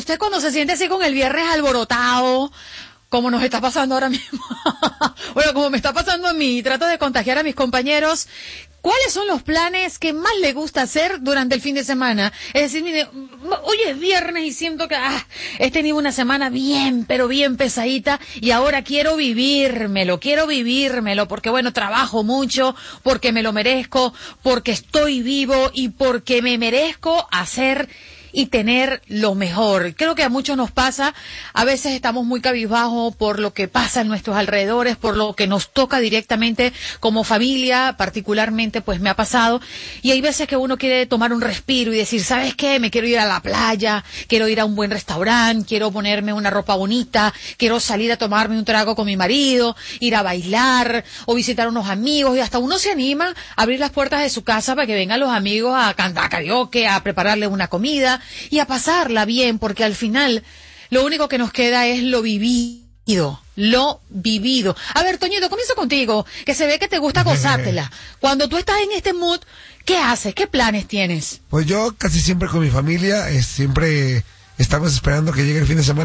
usted cuando se siente así con el viernes alborotado, como nos está pasando ahora mismo, bueno, como me está pasando a mí, trato de contagiar a mis compañeros, ¿cuáles son los planes que más le gusta hacer durante el fin de semana? Es decir, mire, hoy es viernes y siento que he tenido una semana bien, pero bien pesadita y ahora quiero vivírmelo, porque bueno, trabajo mucho, porque me lo merezco, porque estoy vivo y porque me merezco hacer y tener lo mejor. Creo que a muchos nos pasa, a veces estamos muy cabizbajos por lo que pasa en nuestros alrededores, por lo que nos toca directamente como familia, particularmente pues me ha pasado, y hay veces que uno quiere tomar un respiro y decir, ¿sabes qué? Me quiero ir a la playa, quiero ir a un buen restaurante, quiero ponerme una ropa bonita, quiero salir a tomarme un trago con mi marido, ir a bailar o visitar a unos amigos, y hasta uno se anima a abrir las puertas de su casa para que vengan los amigos a cantar karaoke, a prepararle una comida y a pasarla bien, porque al final lo único que nos queda es lo vivido. A ver, Toñito, comienzo contigo, que se ve que te gusta gozártela. Cuando tú estás en este mood, ¿qué haces? ¿Qué planes tienes? Pues yo casi siempre con mi familia, siempre estamos esperando que llegue el fin de semana